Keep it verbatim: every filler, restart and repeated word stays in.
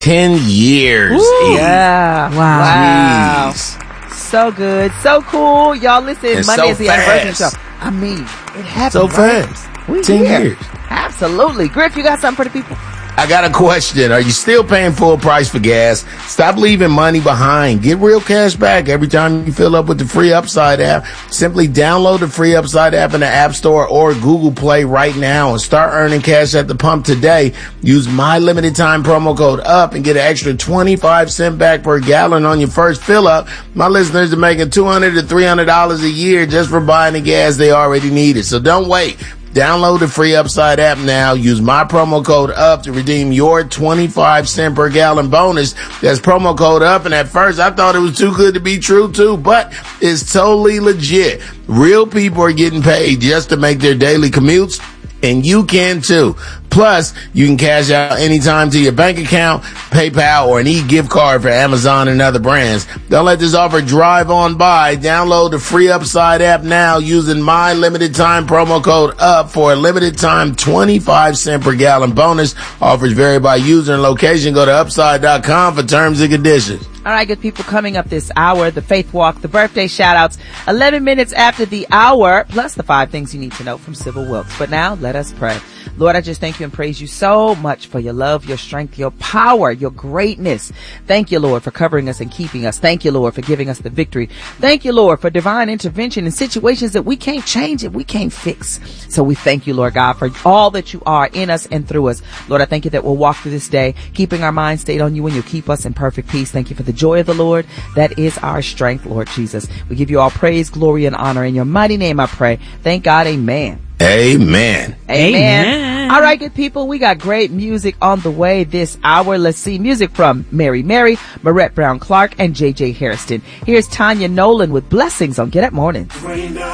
Ten years. Ooh, yeah. Wow. Jeez. Wow. So good. So cool. Y'all listen, And Monday so is the anniversary fast. show. I mean, it happened. So right? fast. We Ten here. years. Absolutely. Griff, you got something for the people? I got a question. Are you still paying full price for gas? Stop leaving money behind. Get real cash back every time you fill up with the free Upside app. Simply download the free Upside app in the App Store or Google Play right now and start earning cash at the pump today. Use my limited time promo code UP and get an extra twenty-five cents back per gallon on your first fill up. My listeners are making two hundred to three hundred dollars a year just for buying the gas they already needed. So don't wait. Download the free Upside app now. Use my promo code UP to redeem your twenty-five cents per gallon bonus. That's promo code UP. And at first I thought it was too good to be true too, but it's totally legit. Real people are getting paid just to make their daily commutes, and you can too. Plus, you can cash out anytime to your bank account, PayPal, or an e-gift card for Amazon and other brands. Don't let this offer drive on by. Download the free Upside app now using my limited time promo code UP for a limited time twenty-five cents per gallon bonus. Offers vary by user and location. Go to upside dot com for terms and conditions. All right, good people, coming up this hour, the Faith Walk, the birthday shout-outs, eleven minutes after the hour, plus the five things you need to know from Civil Wilkes. But now, let us pray. Lord, I just thank you and praise you so much for your love, your strength, your power, your greatness. Thank you, Lord, for covering us and keeping us. Thank you, Lord, for giving us the victory. Thank you, Lord, for divine intervention in situations that we can't change and we can't fix. So we thank you, Lord God, for all that you are in us and through us. Lord, I thank you that we'll walk through this day, keeping our mind stayed on you, and you'll keep us in perfect peace. Thank you for the joy of the Lord. That is our strength, Lord Jesus. We give you all praise, glory, and honor. In your mighty name I pray. Thank God. Amen. Amen. Amen. Amen. All right, good people. We got great music on the way this hour. Let's see music from Mary Mary, Marette Brown Clark, and J J Hairston. Here's Tanya Nolan with Blessings on Get Up Mornings.